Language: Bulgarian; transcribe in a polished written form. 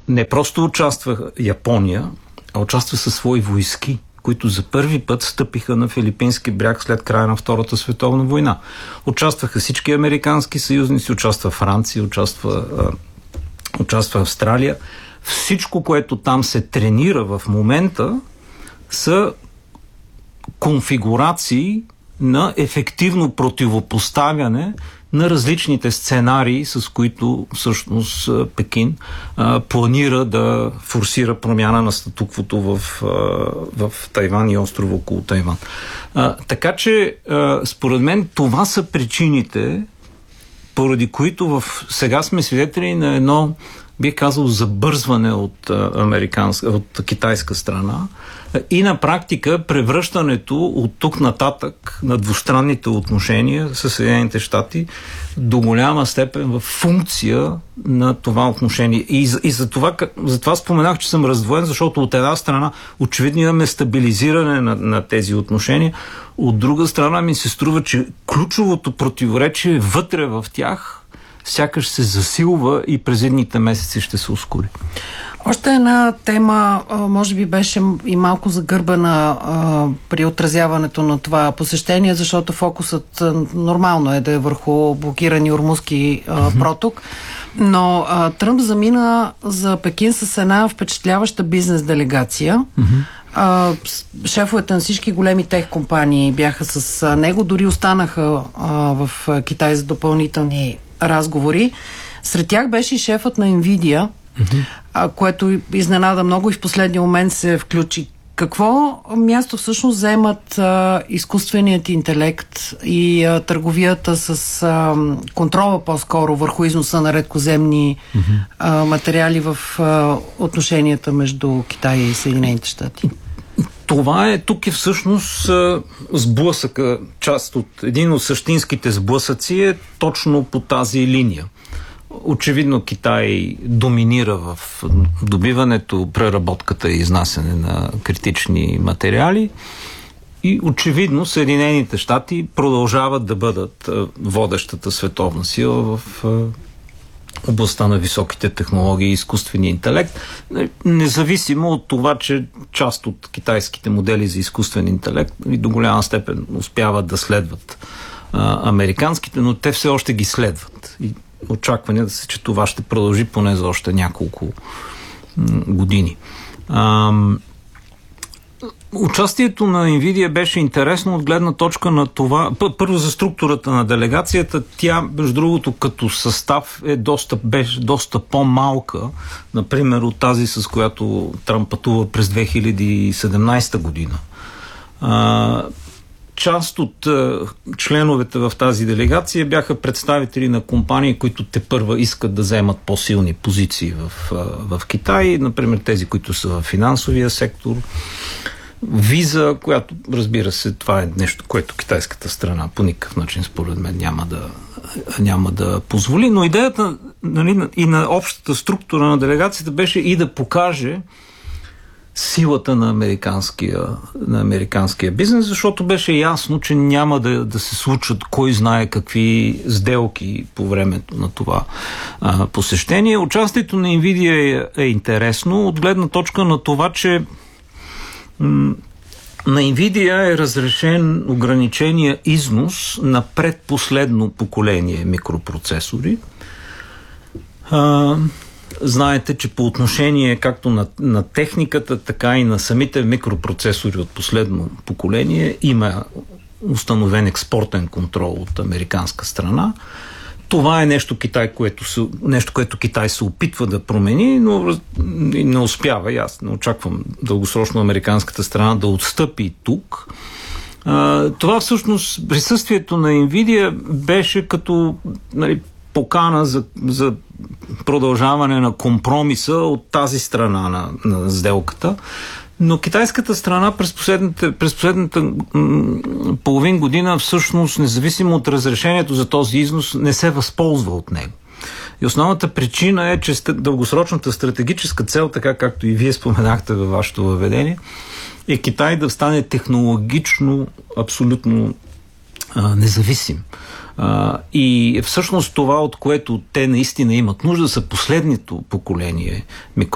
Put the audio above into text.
не просто участва Япония, а участва със свои войски, които за първи път стъпиха на филипински бряг след края на Втората световна война. Участваха всички американски съюзници, участва Франция, участва Австралия. Всичко, което там се тренира в момента, са конфигурации на ефективно противопоставяне на различните сценарии, с които всъщност Пекин планира да форсира промяна на статуквото в Тайван и острова около Тайван. Така че, според мен, това са причините, поради които сега сме свидетели на едно, бих казал, забързване от китайска страна и на практика превръщането от тук нататък на двустранните отношения с Съединените щати до голяма степен в функция на това отношение. И за това споменах, че съм раздвоен, защото от една страна очевидно имаме стабилизиране на тези отношения, от друга страна ми се струва, че ключовото противоречие вътре в тях сякаш се засилва и през едните месеци ще се ускори. Още една тема, може би беше и малко загърбена при отразяването на това посещение, защото фокусът нормално е да е върху блокирани Ормузски проток, но Тръмп замина за Пекин с една впечатляваща бизнес делегация. Шефовете на всички големи тех компании бяха с него, дори останаха в Китай за допълнителни разговори. Сред тях беше и шефът на NVIDIA, което изненада много и в последния момент се включи. Какво място всъщност заемат изкуственият интелект и търговията с контрола по-скоро върху износа на редкоземни материали в отношенията между Китай и Съединените щати? Тук е всъщност сблъсъка, един от същинските сблъсъци е точно по тази линия. Очевидно Китай доминира в добиването, преработката и изнасяне на критични материали и очевидно Съединените щати продължават да бъдат водещата световна сила в областта на високите технологии и изкуствения интелект, независимо от това, че част от китайските модели за изкуствен интелект до голяма степен успяват да следват американските, но те все още ги следват. И очакванията са, че това ще продължи поне за още няколко години. Участието на NVIDIA беше интересно от гледна точка на това. Първо за структурата на делегацията. Тя, между другото, като състав беше доста по-малка, например, от тази, с която Тръмп пътува през 2017 година. Част от членовете в тази делегация бяха представители на компании, които тепърва искат да вземат по-силни позиции в Китай, например тези, които са в финансовия сектор. Виза, която, разбира се, това е нещо, което китайската страна по никакъв начин, според мен, няма да позволи, но идеята и на общата структура на делегацията беше и да покаже силата на американския бизнес, защото беше ясно, че няма да се случат кой знае какви сделки по времето на това посещение. Участието на NVIDIA е интересно от гледна точка на това, че на NVIDIA е разрешен ограничения износ на предпоследно поколение микропроцесори. Знаете, че по отношение както на техниката, така и на самите микропроцесори от последно поколение има установен експортен контрол от американска страна. Това е нещо, което Китай се опитва да промени, но не успява. И аз не очаквам дългосрочно американската страна да отстъпи тук. Това всъщност, присъствието на NVIDIA беше като покана за продължаване на компромиса от тази страна на сделката. Но китайската страна през последната половин година всъщност, независимо от разрешението за този износ, не се възползва от него. И основната причина е, че дългосрочната стратегическа цел, така както и вие споменахте във вашето въведение, е Китай да стане технологично абсолютно независим. И всъщност това, от което те наистина имат нужда, са последното поколение